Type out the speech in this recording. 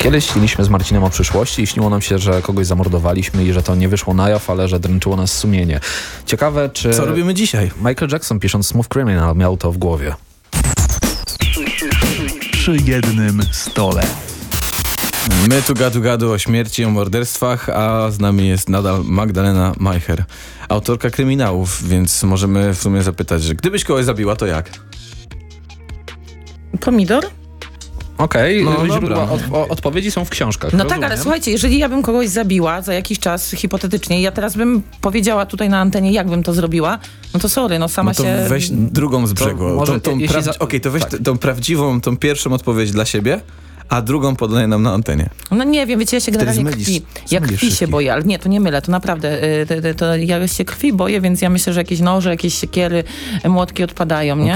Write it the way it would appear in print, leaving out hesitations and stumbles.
Kiedyś śniliśmy z Marcinem o przyszłości i śniło nam się, że kogoś zamordowaliśmy i że to nie wyszło na jaw, ale że dręczyło nas sumienie. Ciekawe, czy... Co robimy dzisiaj? Michael Jackson, pisząc Smooth Criminal, miał to w głowie. Przy jednym stole. My tu gadu o śmierci, o morderstwach, a z nami jest nadal Magdalena Majcher, autorka kryminałów, więc możemy w sumie zapytać, że gdybyś kogoś zabiła, to jak? Pomidor? Okej, No, źródła dobra. odpowiedzi są w książkach. No rozumiem. tak, ale słuchajcie, jeżeli ja bym kogoś zabiła za jakiś czas, hipotetycznie, ja teraz bym powiedziała tutaj na antenie, jak bym to zrobiła, no to sorry, no sama No to się... weź drugą z brzegu. może Okej, to weź tak. tą prawdziwą, tą pierwszą odpowiedź dla siebie, a drugą podaj nam na antenie. No nie wiem, wiecie, ja się generalnie zmylisz krwi się wszystkich. boję, ale nie, to nie mylę, to naprawdę, to ja się krwi boję, więc ja myślę, że jakieś noże, jakieś siekiery, młotki odpadają, nie?